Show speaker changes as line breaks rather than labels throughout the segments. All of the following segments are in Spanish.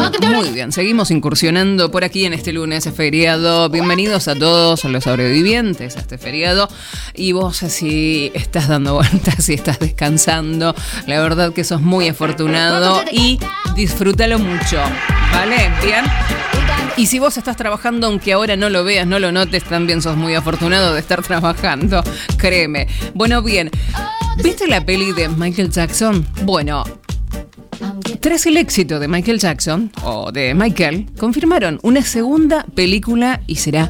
Muy bien, seguimos incursionando por aquí en este lunes feriado. Bienvenidos a todos los sobrevivientes a este feriado. Y vos, si estás dando vueltas, si estás descansando, la verdad que sos muy afortunado y disfrútalo mucho, ¿vale? Bien. Y si vos estás trabajando, aunque ahora no lo veas, no lo notes, también sos muy afortunado de estar trabajando, créeme. Bueno, bien, ¿viste la peli de Michael Jackson? Bueno, tras el éxito de Michael Jackson, o de Michael, confirmaron una segunda película y será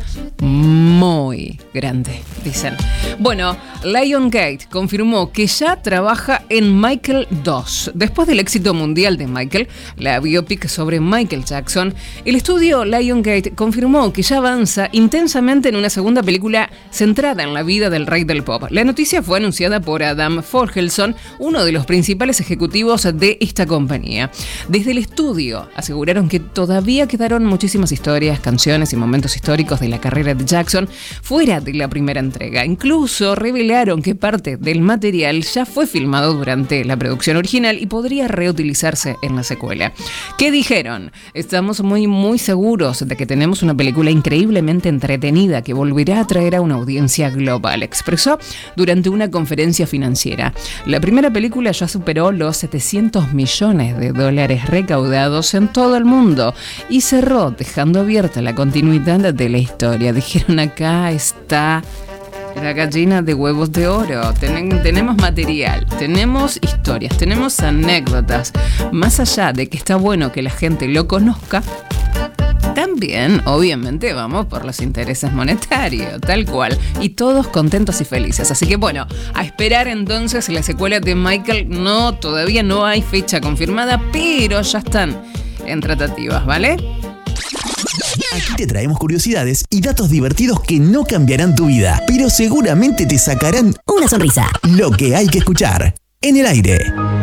muy grande, dicen. Bueno, Lionsgate confirmó que ya trabaja en Michael 2. Después del éxito mundial de Michael, la biopic sobre Michael Jackson, el estudio Lionsgate confirmó que ya avanza intensamente en una segunda película centrada en la vida del rey del pop. La noticia fue anunciada por Adam Forgelson, uno de los principales ejecutivos de esta compañía. Desde el estudio aseguraron que todavía quedaron muchísimas historias, canciones y momentos históricos de la carrera de Jackson fuera de la primera entrega. Incluso revelaron que parte del material ya fue filmado durante la producción original y podría reutilizarse en la secuela. ¿Qué dijeron? Estamos muy seguros de que tenemos una película increíblemente entretenida que volverá a atraer a una audiencia global, expresó durante una conferencia financiera. La primera película ya superó los 700 millones de dólares recaudados en todo el mundo y cerró dejando abierta la continuidad de la historia. Dijeron, acá está la gallina de huevos de oro. Tenemos material, tenemos historias, tenemos anécdotas. Más allá de que está bueno que la gente lo conozca, también, obviamente, vamos por los intereses monetarios, tal cual. Y todos contentos y felices. Así que bueno, a esperar entonces la secuela de Michael. No, todavía no hay fecha confirmada, pero ya están en tratativas, ¿vale?
Aquí te traemos curiosidades y datos divertidos que no cambiarán tu vida, pero seguramente te sacarán una sonrisa. Lo que hay que escuchar en el aire.